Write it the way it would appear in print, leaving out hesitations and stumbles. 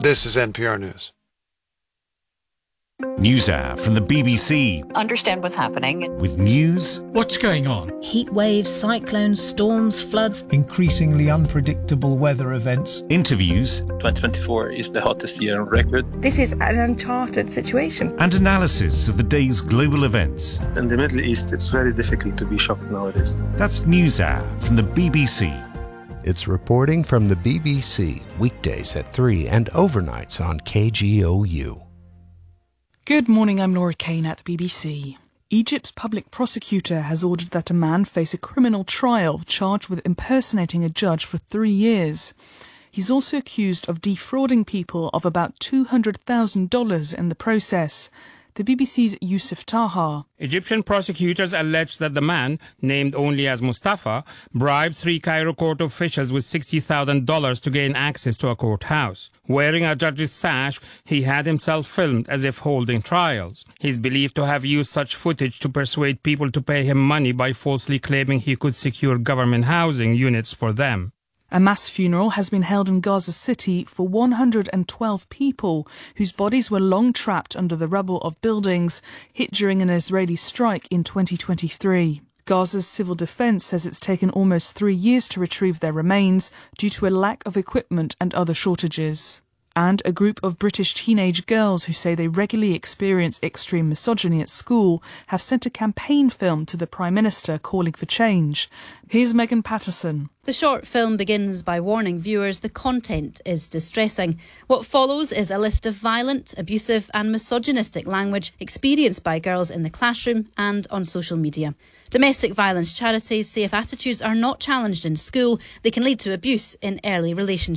This is NPR News. NewsHour from the BBC. Understand what's happening. With news. What's going on? Heat waves, cyclones, storms, floods. Increasingly unpredictable weather events. Interviews. 2024 is the hottest year on record. This is an uncharted situation. And analysis of the day's global events. In the Middle East, it's very difficult to be shocked nowadays. That's NewsHour from the BBC. It's reporting from the BBC, weekdays at 3 and overnights on KGOU. Good morning, I'm Laura Kane at the BBC. Egypt's public prosecutor has ordered that a man face a criminal trial charged with impersonating a judge for 3 years. He's also accused of defrauding people of about $200,000 in the process. The BBC's Yusuf Taha. Egyptian prosecutors allege that the man, named only as Mustafa, bribed 3 Cairo court officials with $60,000 to gain access to a courthouse. Wearing a judge's sash, he had himself filmed as if holding trials. He's believed to have used such footage to persuade people to pay him money by falsely claiming he could secure government housing units for them. A mass funeral has been held in Gaza City for 112 people whose bodies were long trapped under the rubble of buildings hit during an Israeli strike in 2023. Gaza's civil defence says it's taken almost 3 years to retrieve their remains due to a lack of equipment and other shortages. And a group of British teenage girls who say they regularly experience extreme misogyny at school have sent a campaign film to the Prime Minister calling for change. Here's Megan Patterson. The short film begins by warning viewers the content is distressing. What follows is a list of violent, abusive and misogynistic language experienced by girls in the classroom and on social media. Domestic violence charities say if attitudes are not challenged in school, they can lead to abuse in early relationships.